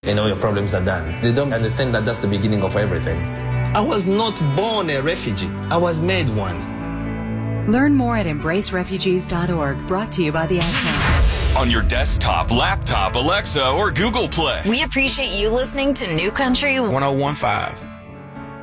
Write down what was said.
and all your problems are done. They don't understand that that's the beginning of everything. I was not born a refugee. I was made one. Learn more at embracerefugees.org. Brought to you by the Ad Council. On your desktop, laptop, Alexa, or Google Play. We appreciate you listening to New Country 1015.